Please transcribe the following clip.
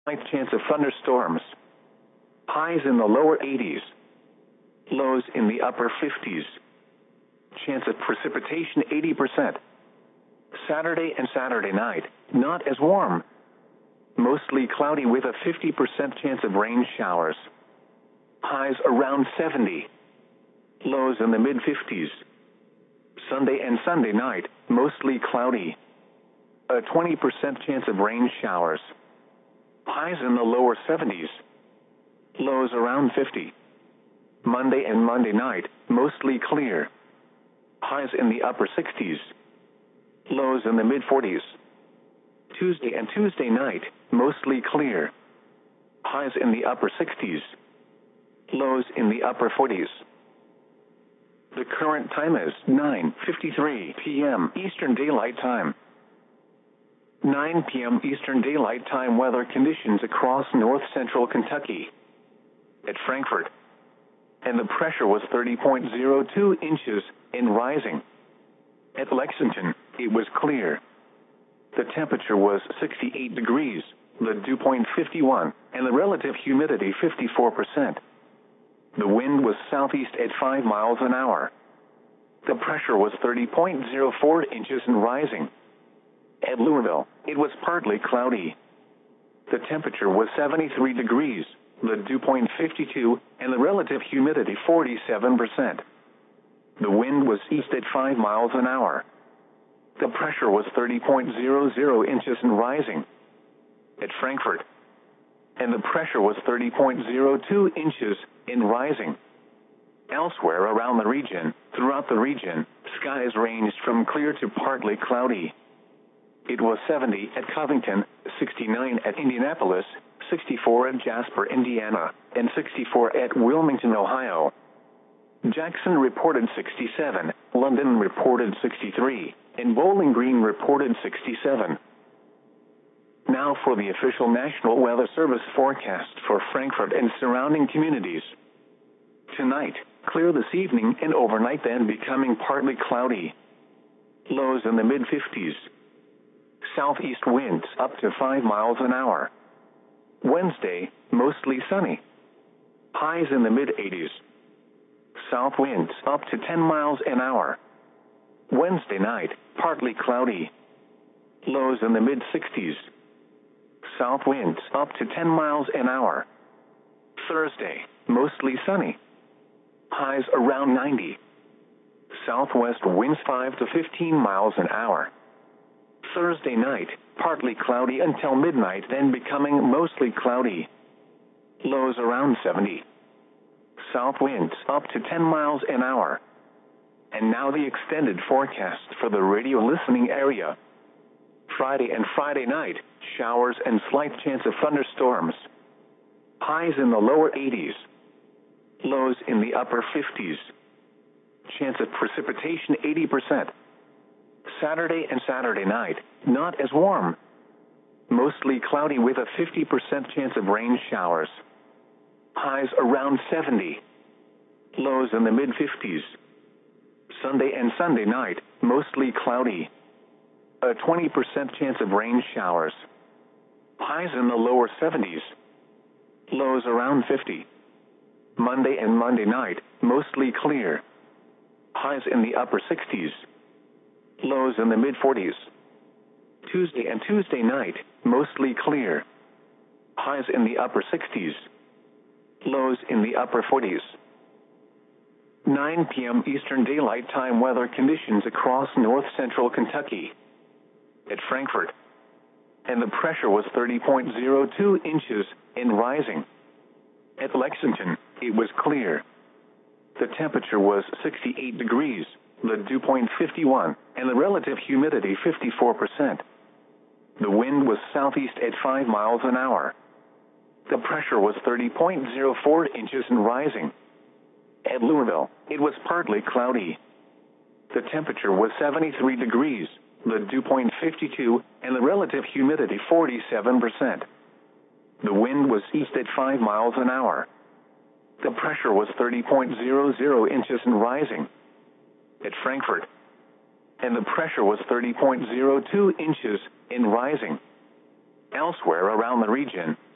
Slight chance of thunderstorms. Highs in the lower 80s. Lows in the upper 50s. Chance of precipitation 80%. Saturday and Saturday night, not as warm. Mostly cloudy with a 50% chance of rain showers. Highs around 70. Lows in the mid-50s. Sunday and Sunday night, mostly cloudy. A 20% chance of rain showers. Highs in the lower 70s. Lows around 50. Monday and Monday night, mostly clear. Highs in the upper 60s. Lows in the mid-40s. Tuesday and Tuesday night, mostly clear. Highs in the upper 60s. Lows in the upper 40s. The current time is 9:53 p.m. Eastern Daylight Time. 9 p.m. Eastern Daylight Time weather conditions across north-central Kentucky. At Frankfort. And the pressure was 30.02 inches and rising. At Lexington, it was clear. The temperature was 68 degrees, the dew point 51, and the relative humidity 54%. The wind was southeast at 5 miles an hour. The pressure was 30.04 inches and rising. At Louisville, it was partly cloudy. The temperature was 73 degrees, the dew point 52, and the relative humidity 47%. The wind was east at 5 miles an hour. The pressure was 30.00 inches and rising. At Frankfort. And the pressure was 30.02 inches and rising. Elsewhere around the region, throughout the region, skies ranged from clear to partly cloudy. It was 70 at Covington, 69 at Indianapolis, 64 at Jasper, Indiana, and 64 at Wilmington, Ohio. Jackson reported 67, London reported 63, and Bowling Green reported 67. Now for the official National Weather Service forecast for Frankfort and surrounding communities. Tonight, clear this evening and overnight, then becoming partly cloudy. Lows in the mid-50s. Southeast winds up to 5 miles an hour. Wednesday, mostly sunny. Highs in the mid-80s. South winds up to 10 miles an hour. Wednesday night, partly cloudy. Lows in the mid-60s. South winds up to 10 miles an hour. Thursday, mostly sunny. Highs around 90. Southwest winds 5 to 15 miles an hour. Thursday night, partly cloudy until midnight, then becoming mostly cloudy. Lows around 70. South winds up to 10 miles an hour. And now the extended forecast for the radio listening area. Friday and Friday night, showers and slight chance of thunderstorms. Highs in the lower 80s. Lows in the upper 50s. Chance of precipitation 80%. Saturday and Saturday night, not as warm. Mostly cloudy with a 50% chance of rain showers. Highs around 70. Lows in the mid-50s. Sunday and Sunday night, mostly cloudy. A 20% chance of rain showers. Highs in the lower 70s. Lows around 50. Monday and Monday night, mostly clear. Highs in the upper 60s. Lows in the mid-40s. Tuesday and Tuesday night, mostly clear. Highs in the upper 60s. Lows in the upper 40s. 9 p.m. Eastern Daylight Time weather conditions across north-central Kentucky. At Frankfort. And the pressure was 30.02 inches and rising. At Lexington, it was clear. The temperature was 68 degrees, the dew point 51, and the relative humidity 54%. The wind was southeast at 5 miles an hour. The pressure was 30.04 inches and rising. At Louisville, it was partly cloudy. The temperature was 73 degrees, the dew point 52, and the relative humidity 47%. The wind was east at 5 miles an hour. The pressure was 30.00 inches and rising. At Frankfort. And the pressure was 30.02 inches and rising. Elsewhere around the region,